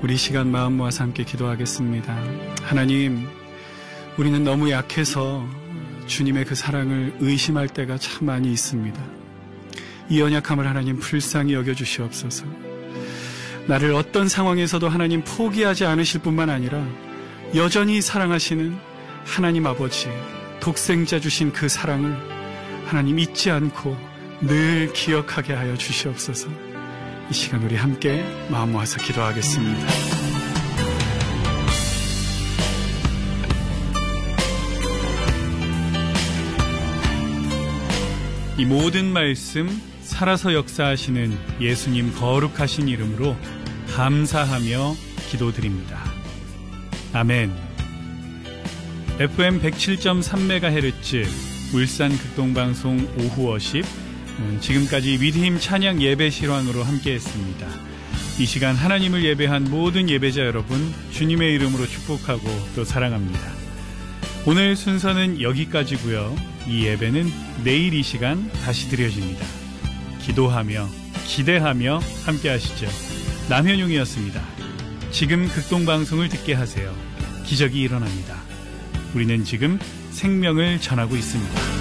우리 시간 마음 모아서 함께 기도하겠습니다. 하나님, 우리는 너무 약해서 주님의 그 사랑을 의심할 때가 참 많이 있습니다. 이 연약함을 하나님 불쌍히 여겨주시옵소서. 나를 어떤 상황에서도 하나님 포기하지 않으실 뿐만 아니라 여전히 사랑하시는 하나님 아버지, 독생자 주신 그 사랑을 하나님 잊지 않고 늘 기억하게 하여 주시옵소서. 이 시간 우리 함께 마음 모아서 기도하겠습니다. 이 모든 말씀 살아서 역사하시는 예수님 거룩하신 이름으로 감사하며 기도드립니다. 아멘. FM 107.3MHz 울산 극동방송 오후 워십, 지금까지 위드힘 찬양 예배 실황으로 함께했습니다. 이 시간 하나님을 예배한 모든 예배자 여러분, 주님의 이름으로 축복하고 또 사랑합니다. 오늘 순서는 여기까지고요. 이 예배는 내일 이 시간 다시 드려집니다. 기도하며 기대하며 함께하시죠. 남현용이었습니다. 지금 극동방송을 듣게 하세요. 기적이 일어납니다. 우리는 지금 생명을 전하고 있습니다.